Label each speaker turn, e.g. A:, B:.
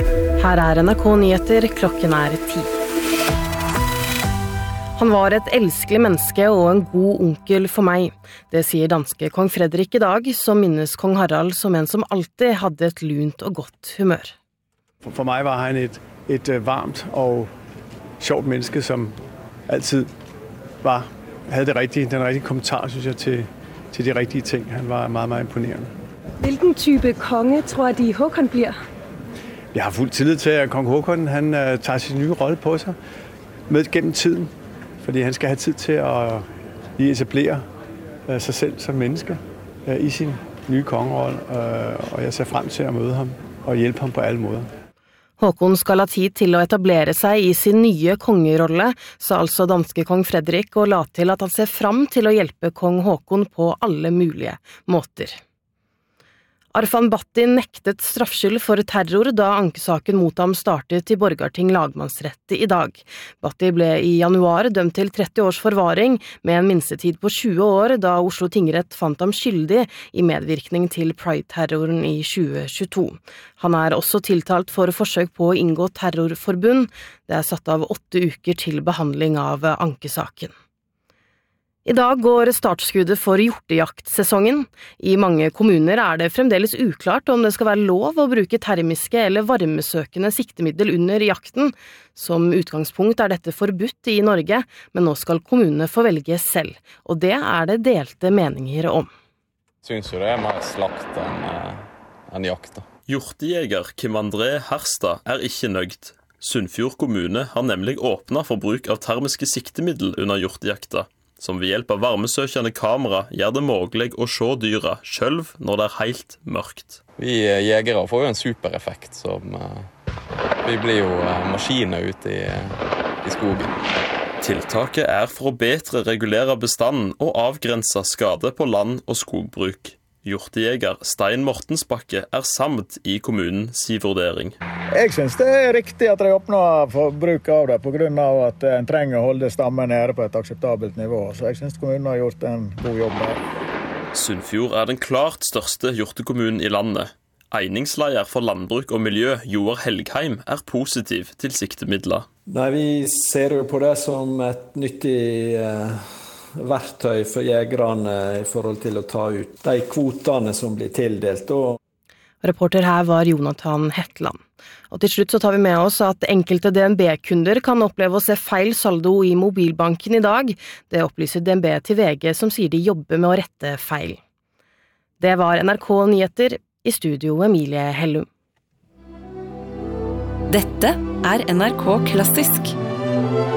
A: Her NRK Nyheter, klokken 10. Han var et elskelig menneske og en god onkel for meg. Det sier danske kong Frederik i dag, som minnes kong Harald som en som alltid hadde et lunt og godt humør.
B: For meg var han et varmt og sjovt menneske, som altid havde den rigtige kommentar, synes jeg, til de rigtige ting. Han var meget, meget imponerende.
C: Hvilken type konge tror de Håkon bliver?
B: Jeg har fuld tillid til, at kong Håkon han tager sin nye rolle på sig med gennem tiden. Fordi han skal have tid til at etablere sig selv som menneske i sin nye kongerolle. Og jeg ser frem til at møde ham og hjælpe ham på alle måder.
A: Håkon skal ha tid til å etablere seg i sin nye kongerolle, sa altså danske kong Frederik, og la til at han ser frem til å hjelpe kong Håkon på alle mulige måter. Arfan Bhatti nektet straffskyld for terror da ankesaken mot ham startet i Borgarting lagmannsrett i dag. Bhatti ble i januar dømt til 30 års forvaring med en minstetid på 20 år da Oslo tingrett fant ham skyldig i medvirkning til Pride-terroren i 2022. Han er også tiltalt for forsøk på å inngå terrorforbund. Det er satt av 8 uker til behandling av ankesaken. I dag går startskuddet for hjortejaktsesongen. I mange kommuner er det fremdeles uklart om det skal være lov å bruke termiske eller varmesøkende siktemiddel under jakten. Som utgangspunkt er dette forbudt i Norge, men nå skal kommunene få velge selv, og det er det delte meninger om.
D: Synes jo det er mer slakt enn jakt.
E: Hjortejeger Kim André Herstad er ikke nøyd. Sunnfjord kommune har nemlig åpnet for bruk av termiske siktemiddel under hjortejakta, som ved hjelp av varmesøkende kamera gjør det mulig å se dyra selv når det er helt mørkt.
D: Vi jegere får jo en supereffekt, vi blir jo maskiner ute i skogen.
E: Tiltaket er for å bedre regulere bestanden og avgrense skade på land- og skogbruk. Hjortejeger Stein Mortensbakke er samt i kommunen sin vurdering.
F: Jeg synes det er riktig at de åpner for bruk av det, på grunn av at en trenger å holde stammen nede på et akseptabelt nivå. Så jeg synes kommunen har gjort en god jobb der.
E: Sunnfjord er den klart største hjortekommunen i landet. Einingsleier for landbruk og miljø, Joar Helgheim, er positiv til siktemidler.
G: Nei, vi ser jo på det som et nyttig verktøy for jegerne i forhold til å ta ut de kvotene som blir tildelt.
A: Reporter her var Jonathan Hetland. Og til slutt så tar vi med oss at enkelte DNB-kunder kan oppleve å se feil saldo i mobilbanken i dag. Det opplyser DNB til VG, som sier de jobber med å rette feil. Det var NRK Nyheter, i studio Emilie Hellum.
H: Dette er NRK Klassisk.